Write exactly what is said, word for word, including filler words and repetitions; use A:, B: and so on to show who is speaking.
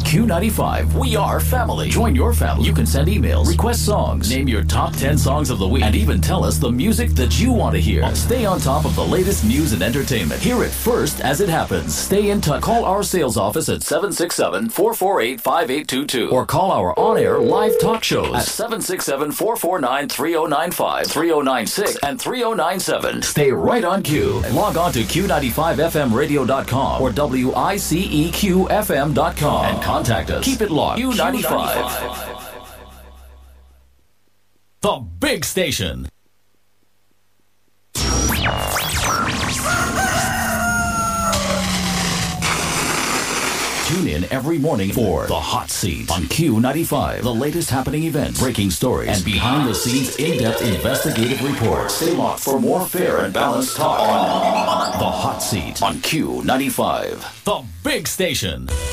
A: Q ninety-five, we are family. Join your family. You can send emails, request songs, name your top ten songs of the week, and even tell us the music that you want to hear. Stay on top of the latest news and entertainment. Hear it first as it happens. Stay in touch. Call our sales office at seven six seven, four four eight, five eight two two or call our on-air live talk shows at seven six seven, four four nine, three oh nine five, three oh nine six, and three oh nine seven. Stay right on Q. Log on to Q ninety-five F M radio dot com or W I C E Q F M dot com and contact us. Keep it locked. Q ninety-five. The big station. Tune in every morning for The Hot Seat on Q ninety-five. The latest happening events, breaking stories, and behind-the-scenes in-depth investigative reports. Stay locked for more fair and balanced talk on The Hot Seat on Q ninety-five. The big station.